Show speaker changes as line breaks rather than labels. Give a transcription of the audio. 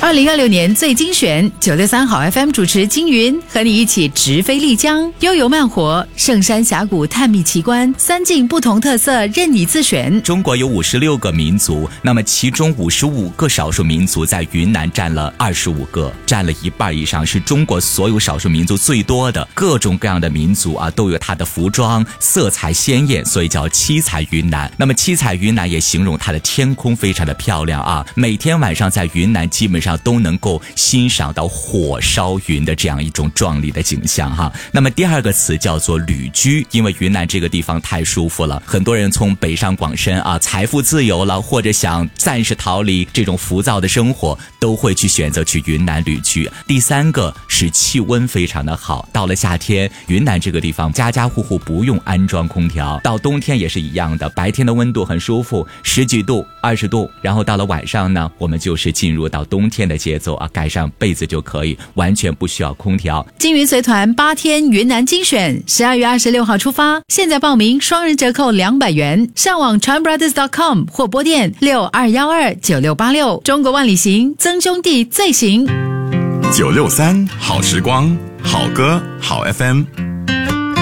2026年最精选963好 FM 主持金云，和你一起直飞丽江，悠游慢活，圣山峡谷探秘奇观，三境不同特色任你自选。
中国有56个民族，那么其中55个少数民族在云南占了25个，占了一半以上，是中国所有少数民族最多的。各种各样的民族啊，都有它的服装，色彩鲜艳，所以叫七彩云南。那么七彩云南也形容它的天空非常的漂亮啊，每天晚上在云南基本上都能够欣赏到火烧云的这样一种壮丽的景象哈。那么第二个词叫做旅居，因为云南这个地方太舒服了，很多人从北上广深啊，财富自由了，或者想暂时逃离这种浮躁的生活，都会去选择去云南旅居。第三个是气温非常的好，到了夏天，云南这个地方家家户户不用安装空调，到冬天也是一样的，白天的温度很舒服，10几度、20度，然后到了晚上呢，我们就是进入到冬天的节奏啊，盖上被子就可以，完全不需要空调。
金云随团8天云南精选，12月26号出发，现在报名双人折扣200元，上网 tranbrothers.com 或拨电62129686。中国万里行，曾兄弟最行。
963好时光，好歌好 FM。